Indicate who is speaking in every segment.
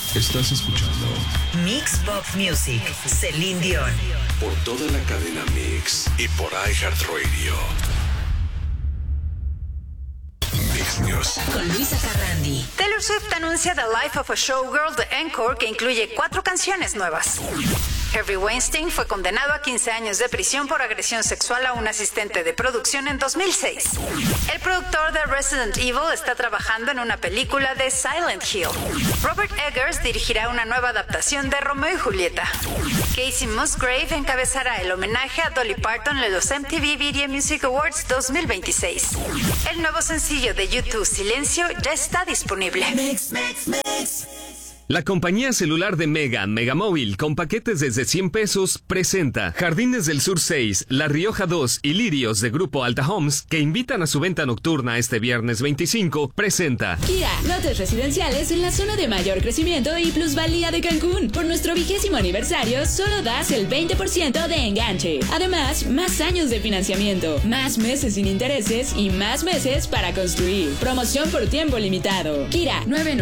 Speaker 1: Estás escuchando
Speaker 2: Mix Pop Music, Celine Dion.
Speaker 1: Por toda la cadena Mix y por iHeartRadio. Mix News.
Speaker 2: Con Luisa Carrandi.
Speaker 3: Taylor Swift anuncia The Life of a Showgirl de Encore, que incluye 4 canciones nuevas. Harvey Weinstein fue condenado a 15 años de prisión por agresión sexual a un asistente de producción en 2006. El productor de Resident Evil está trabajando en una película de Silent Hill. Robert Eggers dirigirá una nueva adaptación de Romeo y Julieta. Casey Musgrave encabezará el homenaje a Dolly Parton en los MTV Video Music Awards 2026. El nuevo sencillo de U2, Silencio, ya está disponible.
Speaker 4: La compañía celular de Megamóvil, con paquetes desde 100 pesos, presenta Jardines del Sur 6, La Rioja 2 y Lirios de Grupo Alta Homes, que invitan a su venta nocturna este viernes 25, presenta
Speaker 5: Kia, lotes residenciales en la zona de mayor crecimiento y plusvalía de Cancún. Por nuestro 20º aniversario, solo das el 20% de enganche. Además, más años de financiamiento, más meses sin intereses y más meses para construir. Promoción por tiempo limitado. Kira,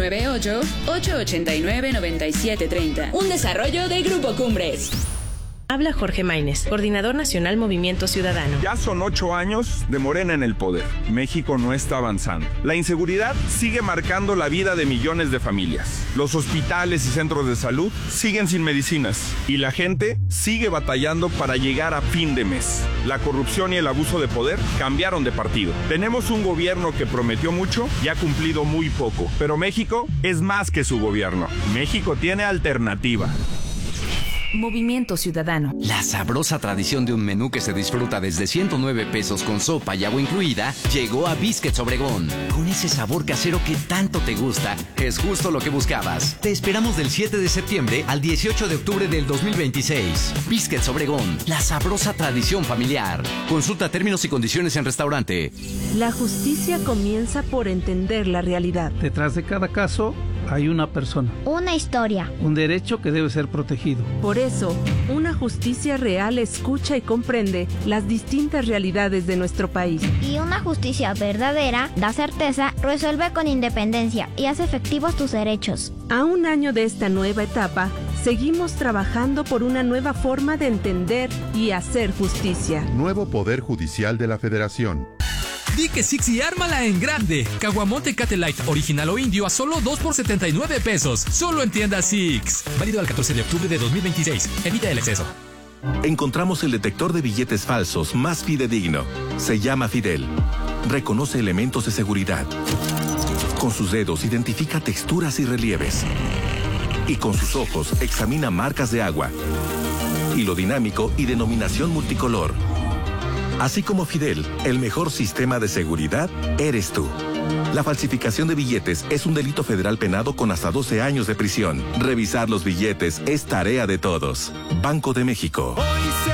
Speaker 5: 998-889-9730. Un desarrollo de Grupo Cumbres.
Speaker 6: Habla Jorge Maínez, coordinador nacional Movimiento Ciudadano.
Speaker 7: Ya son 8 años de Morena en el poder. México no está avanzando. La inseguridad sigue marcando la vida de millones de familias. Los hospitales y centros de salud siguen sin medicinas. Y la gente sigue batallando para llegar a fin de mes. La corrupción y el abuso de poder cambiaron de partido. Tenemos un gobierno que prometió mucho y ha cumplido muy poco. Pero México es más que su gobierno. México tiene alternativa.
Speaker 6: Movimiento Ciudadano.
Speaker 8: La sabrosa tradición de un menú que se disfruta desde 109 pesos con sopa y agua incluida llegó a Biscuits Obregón. Con ese sabor casero que tanto te gusta, es justo lo que buscabas. Te esperamos del 7 de septiembre al 18 de octubre del 2026. Biscuits Obregón, la sabrosa tradición familiar. Consulta términos y condiciones en restaurante.
Speaker 9: La justicia comienza por entender la realidad.
Speaker 10: Detrás de cada caso hay una persona.
Speaker 11: Una historia.
Speaker 10: Un derecho que debe ser protegido.
Speaker 9: Por eso, una justicia real escucha y comprende las distintas realidades de nuestro país.
Speaker 11: Y una justicia verdadera da certeza, resuelve con independencia y hace efectivos tus derechos.
Speaker 9: A un año de esta nueva etapa, seguimos trabajando por una nueva forma de entender y hacer justicia.
Speaker 12: Nuevo Poder Judicial de la Federación.
Speaker 13: Di que Six y ármala en grande. Caguamonte Cate Light original o indio a solo 2 por 79 pesos. Solo en tienda Six. Válido al 14 de octubre de 2026. Evita el exceso.
Speaker 14: Encontramos el detector de billetes falsos más fidedigno. Se llama Fidel. Reconoce elementos de seguridad. Con sus dedos identifica texturas y relieves. Y con sus ojos examina marcas de agua, hilo dinámico y denominación multicolor. Así como Fidel, el mejor sistema de seguridad eres tú. La falsificación de billetes es un delito federal penado con hasta 12 años de prisión. Revisar los billetes es tarea de todos. Banco de México.